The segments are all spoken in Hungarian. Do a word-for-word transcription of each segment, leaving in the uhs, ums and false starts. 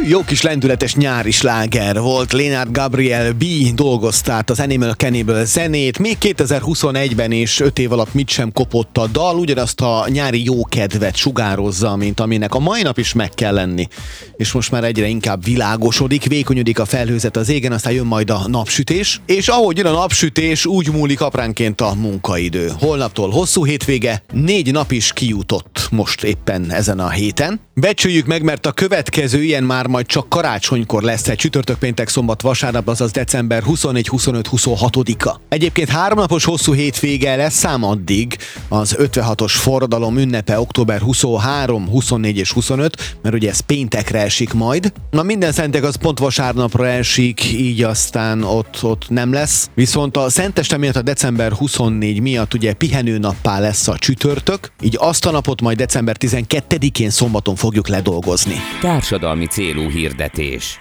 Jó kis lendületes nyári sláger volt. Leonard Gabriel B. dolgozta át az Animal Cannibal zenét. Még kétezer-huszonegyben is öt év alatt mit sem kopott a dal, ugyanazt a nyári jókedvet sugározza, mint aminek a mai nap is meg kell lenni. És most már egyre inkább világosodik, vékonyodik a felhőzet az égen, aztán jön majd a napsütés. És ahogy jön a napsütés, úgy múlik apránként a munkaidő. Holnaptól hosszú hétvége, négy nap is kijutott most éppen ezen a héten. Becsüljük meg, mert a következő ilyen már majd csak karácsonykor lesz, egy csütörtök, péntek, szombat, vasárnap, azaz december huszonegy, huszonöt, huszonhatodika. Egyébként háromnapos hosszú hétvége lesz szám addig az ötvenhatos forradalom ünnepe október huszonhárom, huszonnégy és huszonöt, mert ugye ez péntekre esik majd. Na minden szentek az pont vasárnapra esik, így aztán ott, ott nem lesz. Viszont a szenteste miatt, a december huszonnégy miatt ugye pihenőnappá lesz a csütörtök, így azt a napot majd december tizenkettedikén szombaton fogjuk ledolgozni. Társadalmi célú hirdetés.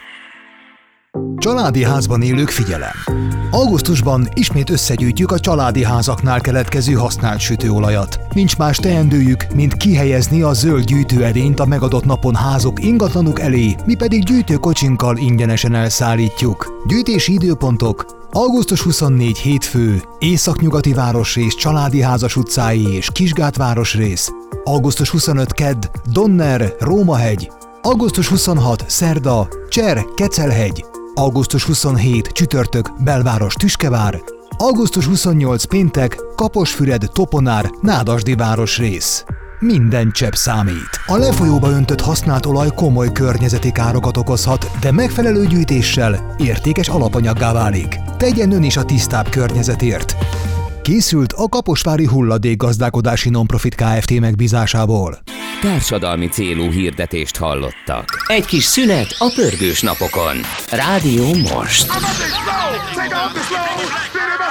Családi házban élők, figyelem! Augusztusban ismét összegyűjtjük a családi házaknál keletkező használt sütőolajat. Nincs más teendőjük, mint kihelyezni a zöld gyűjtőedényt a megadott napon házok ingatlanuk elé, mi pedig gyűjtőkocsinkkal ingyenesen elszállítjuk. Gyűjtési időpontok: augusztus huszonnégy hétfő, Északnyugati városrész Családi házas utcái és Kisgát városrész. augusztus huszonöt kedd, Donner, Rómahegy. augusztus huszonhat szerda, Cser, Kecelhegy. augusztus huszonhét csütörtök, Belváros, Tüskevár. augusztus huszonnyolc péntek, Kaposfüred, Toponár, Nádasdi városrész. Minden csepp számít. A lefolyóba öntött használt olaj komoly környezeti károkat okozhat, de megfelelő gyűjtéssel értékes alapanyaggá válik. Tegyen ön is a tisztább környezetért. Készült a Kaposvári Hulladékgazdálkodási Nonprofit Kft. Megbízásából. Társadalmi célú hirdetést hallottak. Egy kis szünet a pörgős napokon. Rádió Most.